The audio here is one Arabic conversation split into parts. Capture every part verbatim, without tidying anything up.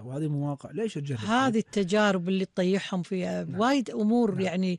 وهذه المواقع ليش تجرب؟ هذه التجارب اللي تطيحهم فيها نعم. وايد أمور نعم. يعني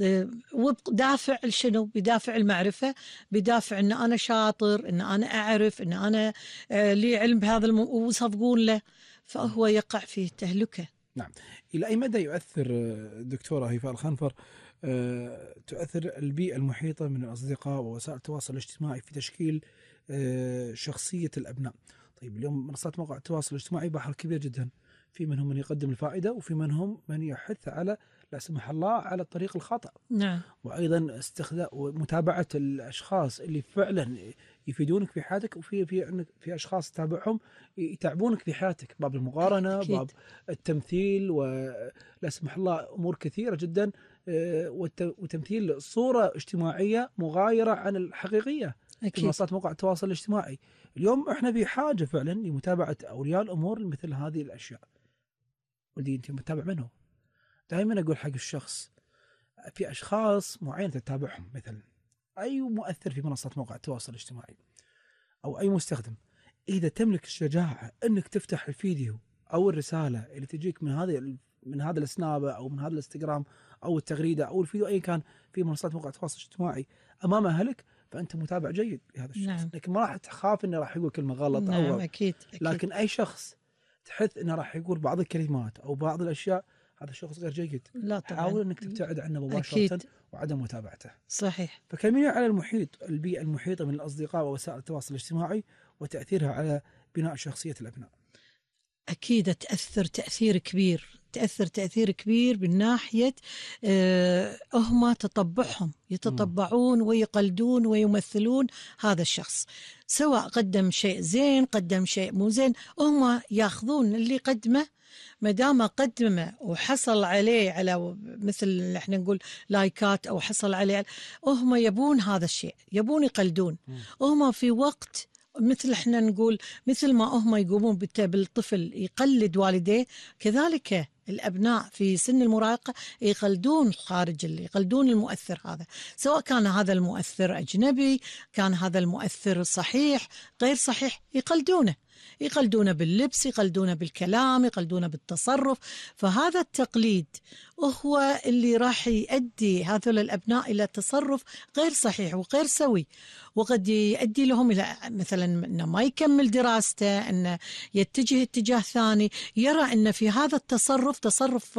ودافع شنو؟ بدافع المعرفة، بدافع أن أنا شاطر، أن أنا أعرف، أن أنا لي علم بهذا الم... وصفقون له، فهو يقع في تهلكة. نعم. إلى أي مدى يؤثر دكتورة هيفاء الخنفر أه تؤثر البيئة المحيطة من الأصدقاء ووسائل التواصل الاجتماعي في تشكيل أه شخصية الأبناء؟ طيب اليوم منصات مواقع التواصل الاجتماعي بحر كبير جدا، في منهم من يقدم الفائدة وفي منهم من يحث على لا سمح الله على الطريق الخطأ. نعم. وأيضا استخدام ومتابعة الأشخاص اللي فعلا يفيدونك في حياتك، وفي في في أشخاص تتابعهم يتعبونك في حياتك، باب المقارنة أكيد. باب التمثيل ولا سمح الله أمور كثيرة جدا، وتمثيل صورة اجتماعية مغايرة عن الحقيقية أكيد. في منصات مواقع التواصل الاجتماعي اليوم احنا بحاجة فعلا لمتابعة أولياء الأمور لمثل هذه الأشياء. ودي أنت متابع منه؟ دائما أقول حق الشخص في أشخاص معينة تتابعهم، مثلا أي مؤثر في منصات مواقع التواصل الاجتماعي أو أي مستخدم، إذا تملك الشجاعة أنك تفتح الفيديو أو الرسالة اللي تجيك من هذه من هذا السناب أو من هذا الانستغرام أو التغريدة أو الفيديو أي كان في منصات مواقع التواصل الاجتماعي أمام أهلك، فأنت متابع جيد لهذا الشخص. نعم. لكن ما راح تخاف إنه راح يقول كلمة غلط. نعم. أو أكيد. أكيد. لكن أي شخص تحث إنه راح يقول بعض الكلمات أو بعض الأشياء، هذا الشخص غير جيد. لا طبعا. حاول إنك تبتعد عنه مباشرة أكيد. وعدم متابعته. صحيح. فكلميني على المحيط، البيئة المحيطة من الأصدقاء ووسائل التواصل الاجتماعي وتأثيرها على بناء شخصية الأبناء. أكيد تأثر تأثير كبير، تأثر تأثير كبير من ناحية أه هم تطبعهم، يتطبعون ويقلدون ويمثلون هذا الشخص، سواء قدم شيء زين قدم شيء مو زين، هم ياخذون اللي قدمه ما دام قدمه وحصل عليه على مثل احنا نقول لايكات او حصل عليه، هم يبون هذا الشيء، يبون يقلدون. هم في وقت مثل احنا نقول مثل ما هم يقومون بالطفل يقلد والديه، كذلك الأبناء في سن المراهقة يقلدون خارج اللي يقلدون المؤثر هذا، سواء كان هذا المؤثر أجنبي، كان هذا المؤثر صحيح غير صحيح، يقلدونه يقلدونه باللبس، يقلدونه بالكلام، يقلدونه بالتصرف. فهذا التقليد هو اللي راح يؤدي هذول الأبناء إلى تصرف غير صحيح وغير سوي، وقد يؤدي لهم إلى مثلا أنه ما يكمل دراسته، أنه يتجه اتجاه ثاني، يرى أن في هذا التصرف تصرف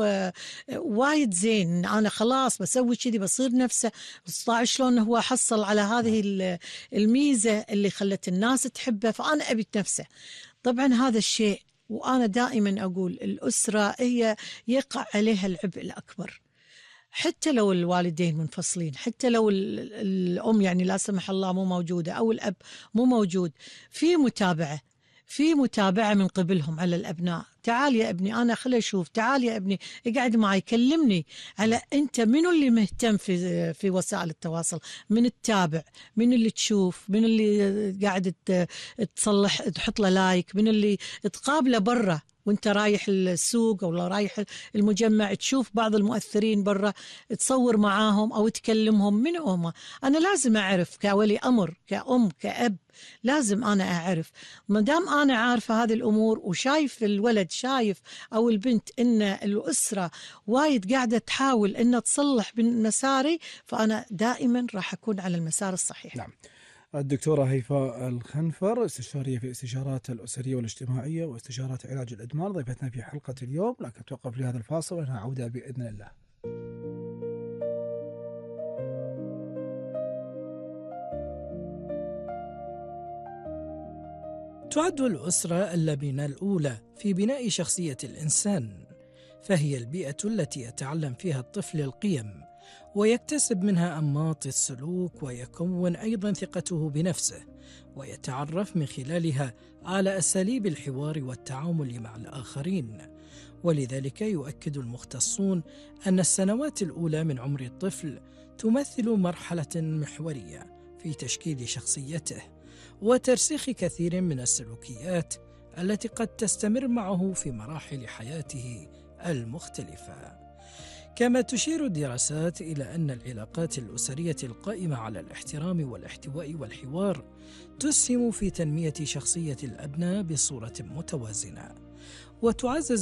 وايد زين، أنا خلاص بسوي كذي بصير نفسه، شلون هو حصل على هذه الميزة اللي خلت الناس تحبه فأنا أبي نفسه. طبعا هذا الشيء، وأنا دائما أقول الأسرة هي يقع عليها العبء الأكبر، حتى لو الوالدين منفصلين، حتى لو الأم يعني لا سمح الله مو موجودة أو الأب مو موجود، في متابعة في متابعة من قبلهم على الأبناء. تعال يا ابني أنا خلي أشوف، تعال يا ابني اقعد معي كلمني على أنت منو اللي مهتم في في وسائل التواصل، من التابع، من اللي تشوف، من اللي قاعد تصلح تحط له لايك، من اللي تقابله برا وانت رايح السوق او رايح المجمع، تشوف بعض المؤثرين برا تصور معاهم او تكلمهم، من هم؟ انا لازم اعرف كولي امر، كأم كأب، لازم انا اعرف. ما دام انا عارفه هذه الامور وشايف الولد شايف او البنت ان الاسره وايد قاعده تحاول ان تصلح من مساري، فانا دائما راح اكون على المسار الصحيح. نعم. الدكتورة هيفاء الخنفر، استشارية في الاستشارات الأسرية والاجتماعية واستشارات علاج الإدمان، ضيفتنا في حلقة اليوم، لكن توقف لهذا الفاصل ولنا عودة بإذن الله. تعد الأسرة اللبنة الأولى في بناء شخصية الإنسان، فهي البيئة التي يتعلم فيها الطفل القيم ويكتسب منها أنماط السلوك، ويكون أيضا ثقته بنفسه، ويتعرف من خلالها على أساليب الحوار والتعامل مع الآخرين. ولذلك يؤكد المختصون أن السنوات الأولى من عمر الطفل تمثل مرحلة محورية في تشكيل شخصيته وترسيخ كثير من السلوكيات التي قد تستمر معه في مراحل حياته المختلفة. كما تشير الدراسات إلى أن العلاقات الأسرية القائمة على الاحترام والاحتواء والحوار تسهم في تنمية شخصية الأبناء بصورة متوازنة، وتعزز